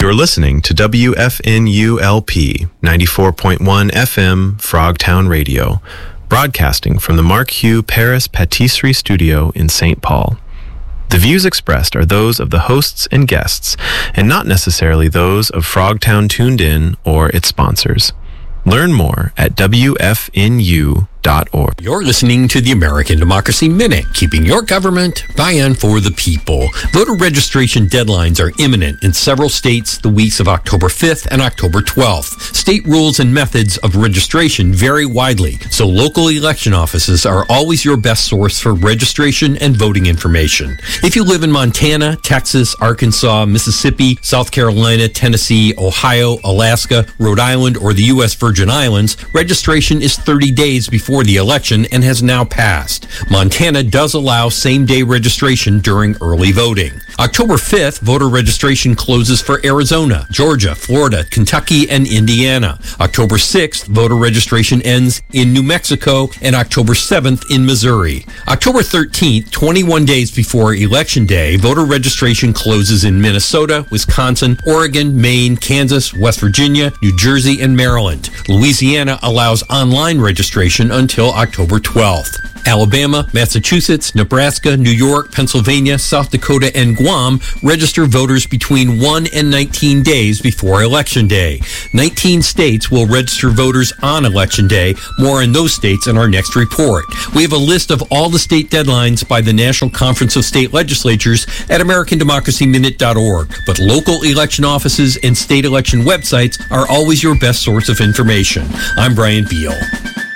You're listening to WFNULP 94.1 FM Frogtown Radio, broadcasting from the Mark Hugh Paris Patisserie Studio in St. Paul. The views expressed are those of the hosts and guests, and not necessarily those of Frogtown Tuned In or its sponsors. Learn more at WFNU.org. You're listening to the American Democracy Minute, keeping your government by and for the people. Voter registration deadlines are imminent in several states the weeks of October 5th and October 12th. State rules and methods of registration vary widely, so local election offices are always your best source for registration and voting information. If you live in Montana, Texas, Arkansas, Mississippi, South Carolina, Tennessee, Ohio, Alaska, Rhode Island, or the U.S. Virgin Islands, registration is 30 days before the election and has now passed. Montana does allow same-day registration during early voting. October 5th, voter registration closes for Arizona, Georgia, Florida, Kentucky, and Indiana. October 6th, voter registration ends in New Mexico, and October 7th in Missouri. October 13th, 21 days before Election Day, voter registration closes in Minnesota, Wisconsin, Oregon, Maine, Kansas, West Virginia, New Jersey, and Maryland. Louisiana allows online registration until October 12th. Alabama, Massachusetts, Nebraska, New York, Pennsylvania, South Dakota, and Guam register voters between 1 and 19 days before Election Day. 19 states will register voters on Election Day. More in those states in our next report. We have a list of all the state deadlines by the National Conference of State Legislatures at AmericanDemocracyMinute.org. But local election offices and state election websites are always your best source of information. I'm Brian Beal.